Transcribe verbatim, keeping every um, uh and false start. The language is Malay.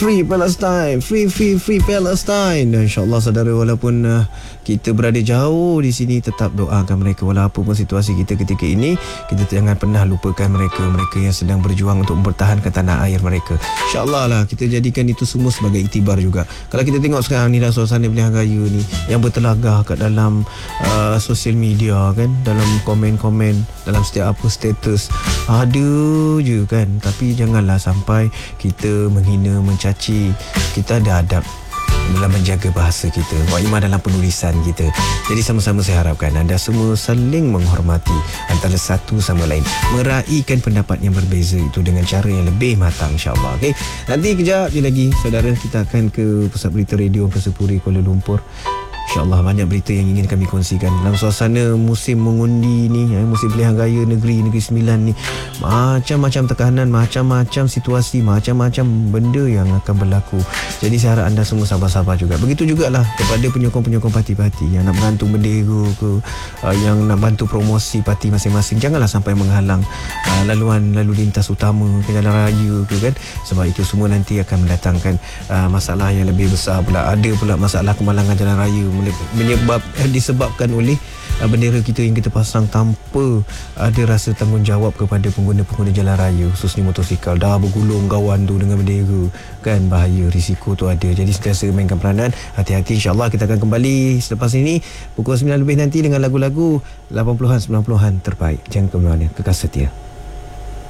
Free Palestine, free free free Palestine. Dan insya-Allah saudara, walaupun uh, kita berada jauh di sini, tetap doakan mereka walaupun situasi kita ketika ini. Kita jangan pernah lupakan mereka, mereka yang sedang berjuang untuk mempertahankan tanah air mereka. Insya-Allah lah kita jadikan itu semua sebagai iktibar juga. Kalau kita tengok sekarang ni dah suasana pilihan raya ni yang bertelagah kat dalam uh, sosial media kan, dalam komen-komen, dalam setiap apa status ada je kan. Tapi janganlah sampai kita menghina, mencaci. Kita ada adab dalam menjaga bahasa kita, waimah dalam penulisan kita. Jadi sama-sama saya harapkan anda semua saling menghormati antara satu sama lain, meraihkan pendapat yang berbeza itu dengan cara yang lebih matang, insyaAllah. Okay? Nanti kejap je lagi saudara, kita akan ke Pusat Berita Radio Persepuri Kuala Lumpur. InsyaAllah banyak berita yang ingin kami kongsikan dalam suasana musim mengundi ni, eh, musim pilihan raya negeri Negeri Sembilan ni. Macam-macam tekanan, macam-macam situasi, macam-macam benda yang akan berlaku. Jadi saya harap anda semua sabar-sabar juga. Begitu jugalah kepada penyokong-penyokong parti-parti yang nak bantu bendera ke, uh, yang nak bantu promosi parti masing-masing. Janganlah sampai menghalang uh, laluan lalu lintas utama ke jalan raya ke kan. Sebab itu semua nanti akan mendatangkan uh, masalah yang lebih besar pula. Ada pula masalah kemalangan jalan raya menyebab eh, disebabkan oleh uh, bendera kita yang kita pasang tanpa ada rasa tanggungjawab kepada pengguna-pengguna jalan raya, khususnya motosikal. Dah bergulung kawan tu dengan bendera kan, bahaya, risiko tu ada. Jadi sentiasa mainkan peranan, hati-hati. InsyaAllah kita akan kembali selepas ini pukul sembilan lebih nanti dengan lagu-lagu lapan puluhan sembilan puluhan terbaik. Jangan ke mana-mana, kekal setia.